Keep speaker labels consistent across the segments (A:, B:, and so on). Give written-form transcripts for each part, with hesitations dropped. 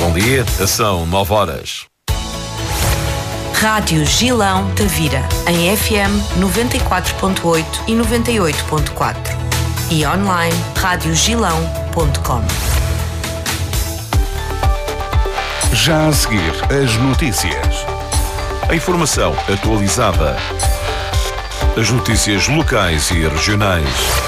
A: Bom dia, são 9 horas.
B: Rádio Gilão Tavira, em FM 94.8 e 98.4 e online radiogilão.com.
C: Já a seguir, as notícias.
A: A informação atualizada. As notícias locais e regionais.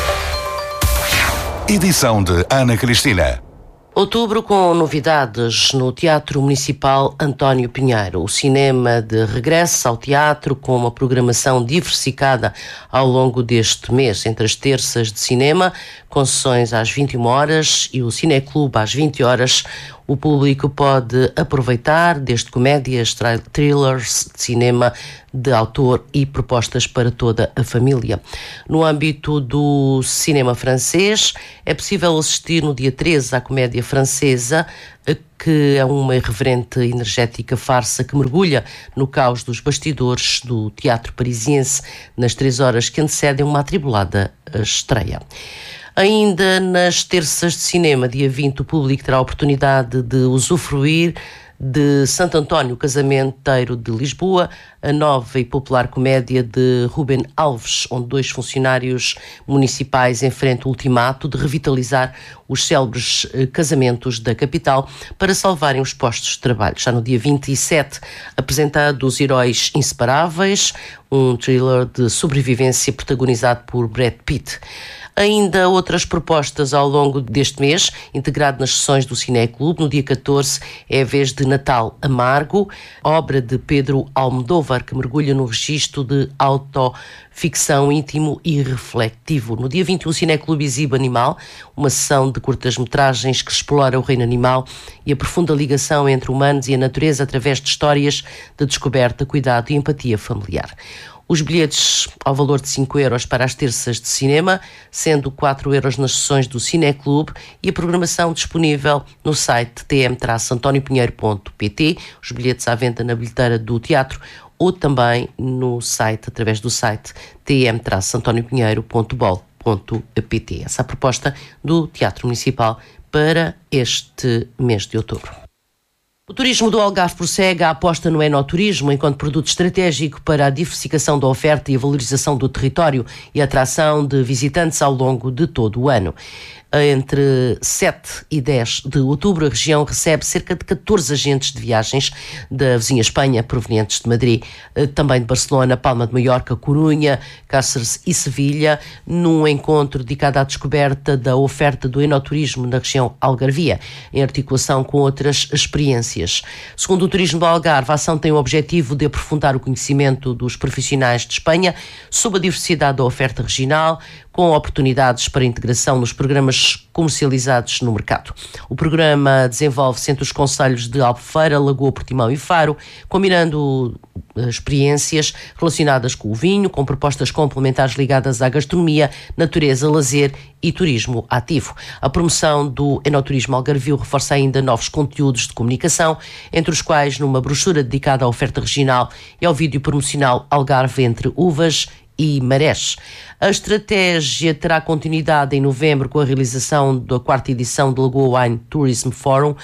C: Edição de Ana Cristina.
D: Outubro com novidades no Teatro Municipal António Pinheiro. O cinema de regresso ao teatro com uma programação diversificada ao longo deste mês, entre as terças de cinema, com sessões às 21 horas e o Cineclube às 20 horas. O público pode aproveitar desde comédias, thrillers, de cinema de autor e propostas para toda a família. No âmbito do cinema francês, é possível assistir no dia 13 à comédia francesa, que é uma irreverente e energética farsa que mergulha no caos dos bastidores do teatro parisiense nas 3 horas que antecedem uma atribulada estreia. Ainda nas terças de cinema, dia 20, o público terá a oportunidade de usufruir de Santo António, Casamenteiro de Lisboa, a nova e popular comédia de Rubem Alves, onde 2 funcionários municipais enfrentam o ultimato de revitalizar os célebres casamentos da capital para salvarem os postos de trabalho. Já no dia 27, apresentado Os Heróis Inseparáveis, um thriller de sobrevivência protagonizado por Brad Pitt. Ainda outras propostas ao longo deste mês, integrado nas sessões do Cineclube. No dia 14 é a vez de Natal Amargo, obra de Pedro Almodóvar, que mergulha no registro de autoficção íntimo e reflectivo. No dia 21, o Cineclube exibe Animal, uma sessão de curtas-metragens que explora o reino animal e a profunda ligação entre humanos e a natureza através de histórias de descoberta, cuidado e empatia familiar. Os bilhetes ao valor de 5 euros para as terças de cinema, sendo 4 euros nas sessões do Cineclube, e a programação disponível no site tm-antoniopinheiro.pt, os bilhetes à venda na bilheteira do teatro ou também no site, através do site tm-antoniopinheiro.bol.pt. Essa é a proposta do Teatro Municipal para este mês de outubro. O turismo do Algarve prossegue a aposta no enoturismo enquanto produto estratégico para a diversificação da oferta e a valorização do território e a atração de visitantes ao longo de todo o ano. Entre 7 e 10 de outubro, a região recebe cerca de 14 agentes de viagens da vizinha Espanha, provenientes de Madrid, também de Barcelona, Palma de Maiorca, Corunha, Cáceres e Sevilha, num encontro dedicado à descoberta da oferta do enoturismo na região algarvia, em articulação com outras experiências. Segundo o Turismo do Algarve, a ação tem o objetivo de aprofundar o conhecimento dos profissionais de Espanha sobre a diversidade da oferta regional, com oportunidades para integração nos programas comercializados no mercado. O programa desenvolve-se entre os concelhos de Albufeira, Lagoa, Portimão e Faro, combinando experiências relacionadas com o vinho, com propostas complementares ligadas à gastronomia, natureza, lazer e turismo ativo. A promoção do enoturismo algarvio reforça ainda novos conteúdos de comunicação, entre os quais numa brochura dedicada à oferta regional e ao vídeo promocional Algarve entre uvas e marés. A estratégia terá continuidade em novembro com a realização da 4ª edição do Lagoa Wine Tourism Forum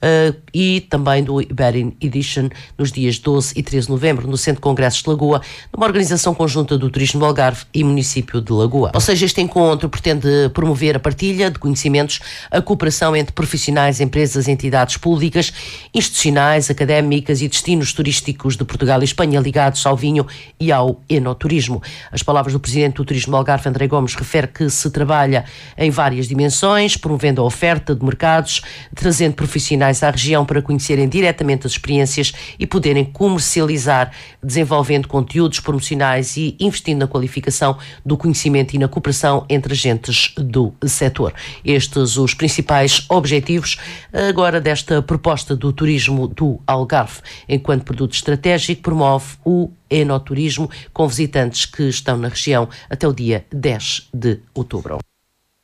D: e também do Iberian Edition nos dias 12 e 13 de novembro no Centro de Congressos de Lagoa, numa organização conjunta do Turismo do Algarve e Município de Lagoa. Ou seja, este encontro pretende promover a partilha de conhecimentos, a cooperação entre profissionais, empresas, entidades públicas, institucionais, académicas e destinos turísticos de Portugal e Espanha ligados ao vinho e ao enoturismo. As palavras do Presidente do Turismo do Algarve, André Gomes, refere que se trabalha em várias dimensões, promovendo a oferta de mercados, trazendo profissionais à região para conhecerem diretamente as experiências e poderem comercializar, desenvolvendo conteúdos promocionais e investindo na qualificação do conhecimento e na cooperação entre agentes do setor. Estes os principais objetivos agora desta proposta do Turismo do Algarve. Enquanto produto estratégico, promove o enoturismo com visitantes que estão na região até o dia 10 de outubro.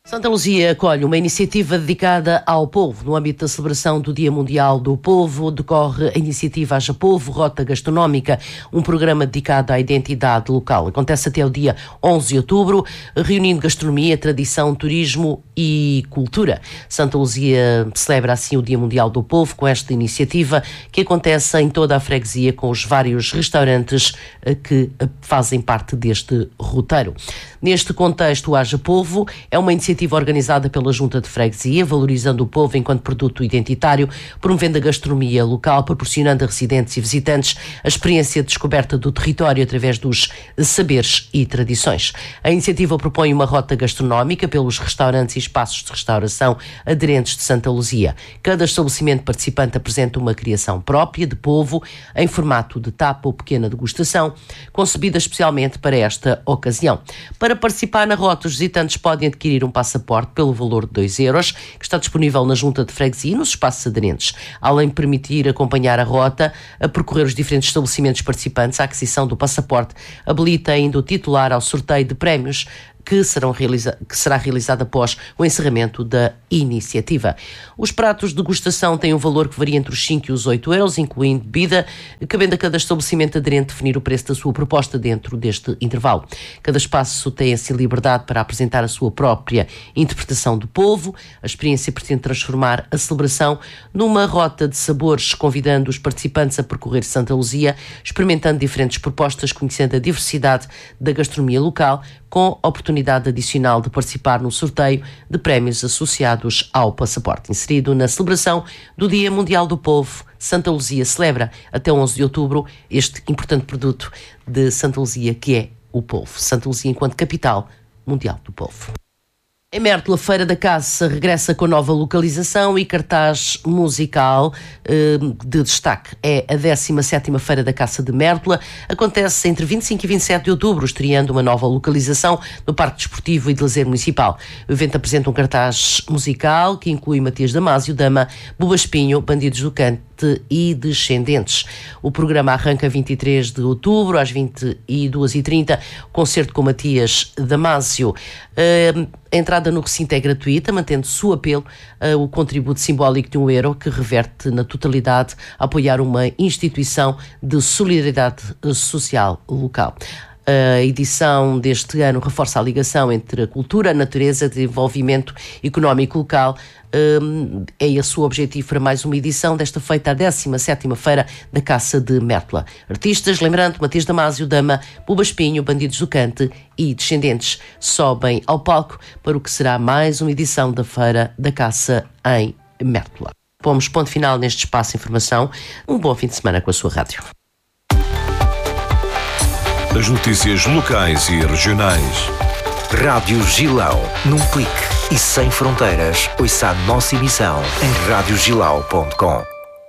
D: Santa Luzia acolhe uma iniciativa dedicada ao povo. No âmbito da celebração do Dia Mundial do Povo, decorre a iniciativa Haja Povo, Rota Gastronómica, um programa dedicado à identidade local. Acontece até o dia 11 de outubro, reunindo gastronomia, tradição, turismo e cultura. Santa Luzia celebra assim o Dia Mundial do Povo com esta iniciativa que acontece em toda a freguesia com os vários restaurantes que fazem parte deste roteiro. Neste contexto, o Haja Povo é uma iniciativa organizada pela Junta de Freguesia, valorizando o povo enquanto produto identitário, promovendo a gastronomia local, proporcionando a residentes e visitantes a experiência de descoberta do território através dos saberes e tradições. A iniciativa propõe uma rota gastronómica pelos restaurantes e espaços de restauração aderentes de Santa Luzia. Cada estabelecimento participante apresenta uma criação própria de povo em formato de tapa ou pequena degustação, concebida especialmente para esta ocasião. Para participar na rota, os visitantes podem adquirir um passaporte pelo valor de 2 euros, que está disponível na Junta de Freguesia e nos espaços aderentes. Além de permitir acompanhar a rota, a percorrer os diferentes estabelecimentos participantes, a aquisição do passaporte habilita ainda o titular ao sorteio de prémios que será realizado após o encerramento da iniciativa. Os pratos de degustação têm um valor que varia entre os 5 e os 8 euros, incluindo bebida, cabendo a cada estabelecimento aderente definir o preço da sua proposta dentro deste intervalo. Cada espaço tem assim liberdade para apresentar a sua própria interpretação do povo. A experiência pretende transformar a celebração numa rota de sabores, convidando os participantes a percorrer Santa Luzia, experimentando diferentes propostas, conhecendo a diversidade da gastronomia local, com oportunidade adicional de participar no sorteio de prémios associados ao passaporte. Inserido na celebração do Dia Mundial do Povo, Santa Luzia celebra até 11 de outubro este importante produto de Santa Luzia, que é o povo. Santa Luzia enquanto capital mundial do povo. Em Mértola, Feira da Caça regressa com nova localização e cartaz musical de destaque. É a 17ª Feira da Caça de Mértola. Acontece entre 25 e 27 de outubro, estreando uma nova localização no Parque Desportivo e de Lazer Municipal. O evento apresenta um cartaz musical que inclui Matias Damasio, Dama, Buba Espinho, Bandidos do Cante e Descendentes. O programa arranca 23 de outubro, às 22h30, concerto com Matias Damasio. A entrada no recinto é gratuita, mantendo-se o apelo o contributo simbólico de €1, que reverte na totalidade a apoiar uma instituição de solidariedade social local. A edição deste ano reforça a ligação entre a cultura, a natureza e o desenvolvimento económico local. É esse o objetivo para mais uma edição desta feita, a 17ª Feira da Caça de Mértola. Artistas, lembrando, Matias Damasio, Dama, Buba Espinho, Bandidos do Cante e Descendentes sobem ao palco para o que será mais uma edição da Feira da Caça em Mértola. Pomos ponto final neste espaço de informação. Um bom fim de semana com a sua rádio.
A: As notícias locais e regionais.
E: Rádio Gilão, num clique e sem fronteiras, ouça a nossa emissão em radiogilau.com.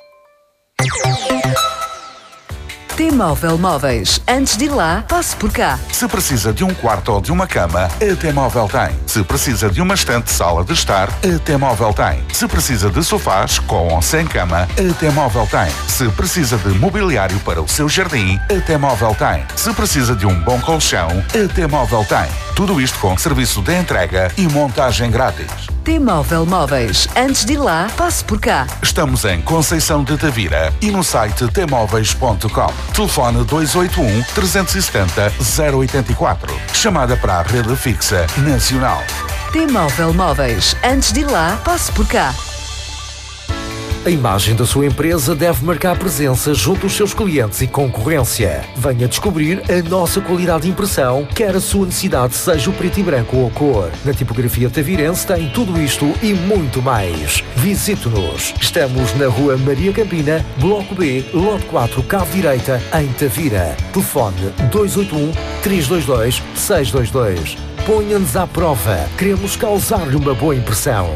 F: T-Móvel Móveis. Antes de ir lá, passe por cá.
C: Se precisa de um quarto ou de uma cama, a T-Móvel tem. Se precisa de uma estante sala de estar, a T-Móvel tem. Se precisa de sofás, com ou sem cama, a T-Móvel tem. Se precisa de mobiliário para o seu jardim, a T-Móvel tem. Se precisa de um bom colchão, a T-Móvel tem. Tudo isto com serviço de entrega e montagem grátis.
F: T-Móvel Móveis. Antes de ir lá, passe por cá.
C: Estamos em Conceição de Tavira e no site tmóveis.com. Telefone 281 370 084. Chamada para a rede fixa nacional.
F: T-Móvel Móveis. Antes de ir lá, passe por cá.
E: A imagem da sua empresa deve marcar presença junto aos seus clientes e concorrência. Venha descobrir a nossa qualidade de impressão, quer a sua necessidade seja o preto e branco ou a cor. Na tipografia tavirense tem tudo isto e muito mais. Visite-nos. Estamos na Rua Maria Campina, Bloco B, Lote 4, Cave Direita, em Tavira. Telefone 281 322 622. Ponha-nos à prova. Queremos causar-lhe uma boa impressão.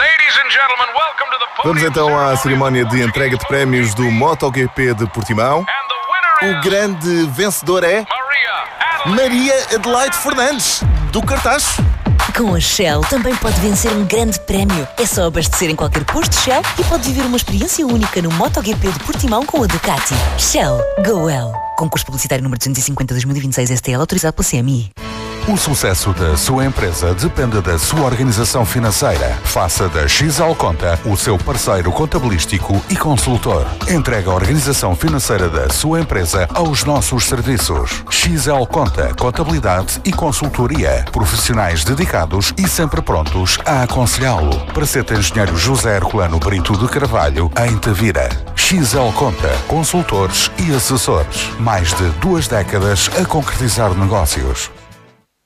G: Vamos então à cerimónia de entrega de prémios do MotoGP de Portimão. O grande vencedor é Maria Adelaide Fernandes, do cartaz.
H: Com a Shell também pode vencer um grande prémio. É só abastecer em qualquer posto Shell e pode viver uma experiência única no MotoGP de Portimão com a Ducati. Shell, go well. Concurso publicitário número 250/2026 STL, autorizado pela CMI.
C: O sucesso da sua empresa depende da sua organização financeira. Faça da XL Conta o seu parceiro contabilístico e consultor. Entregue a organização financeira da sua empresa aos nossos serviços. XL Conta, contabilidade e consultoria. Profissionais dedicados e sempre prontos a aconselhá-lo. Praceta Engenheiro José Herculano Brito de Carvalho, em Tavira. XL Conta, consultores e assessores. Mais de 2 décadas a concretizar negócios.